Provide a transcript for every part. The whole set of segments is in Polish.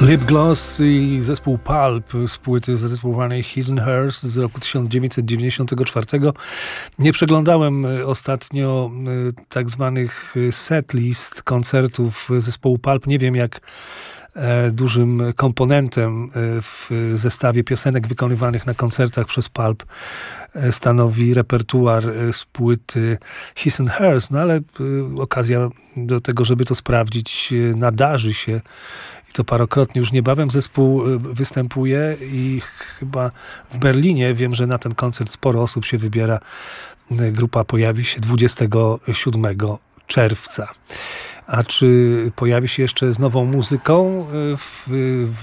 Lip Gloss i zespół Pulp z płyty zatytułowanej His and Hers z roku 1994. Nie przeglądałem ostatnio tak zwanych setlist koncertów zespołu Pulp. Nie wiem, jak dużym komponentem w zestawie piosenek wykonywanych na koncertach przez Pulp stanowi repertuar z płyty His and Hers, no ale okazja do tego, żeby to sprawdzić, nadarzy się. I to parokrotnie. Już niebawem zespół występuje i chyba w Berlinie, wiem, że na ten koncert sporo osób się wybiera. Grupa pojawi się 27 czerwca. A czy pojawi się jeszcze z nową muzyką w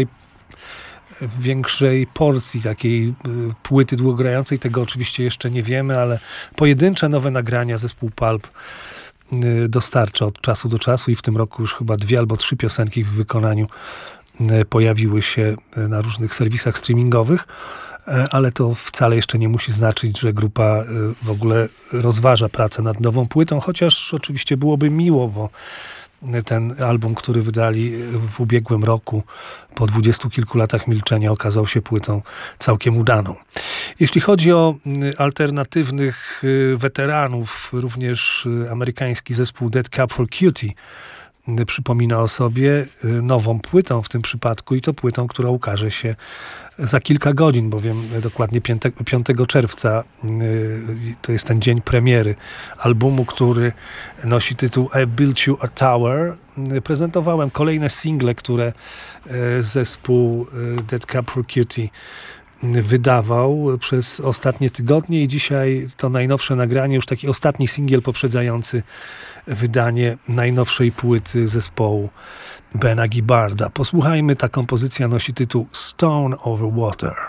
większej porcji takiej płyty długogrającej? Tego oczywiście jeszcze nie wiemy, ale pojedyncze nowe nagrania zespół Pulp dostarcza od czasu do czasu i w tym roku już chyba 2 albo 3 piosenki w wykonaniu pojawiły się na różnych serwisach streamingowych, ale to wcale jeszcze nie musi znaczyć, że grupa w ogóle rozważa pracę nad nową płytą, chociaż oczywiście byłoby miło, bo ten album, który wydali w ubiegłym roku, po 20 kilku latach milczenia, okazał się płytą całkiem udaną. Jeśli chodzi o alternatywnych weteranów, również amerykański zespół Dead Cab for Cutie przypomina o sobie nową płytą w tym przypadku i to płytą, która ukaże się za kilka godzin, bowiem dokładnie 5 czerwca to jest ten dzień premiery albumu, który nosi tytuł I Built You a Tower. Prezentowałem kolejne single, które zespół Dead Cab for Cutie wydawał przez ostatnie tygodnie i dzisiaj to najnowsze nagranie, już taki ostatni singiel poprzedzający wydanie najnowszej płyty zespołu Bena Gibarda. Posłuchajmy, ta kompozycja nosi tytuł Stone Over Water.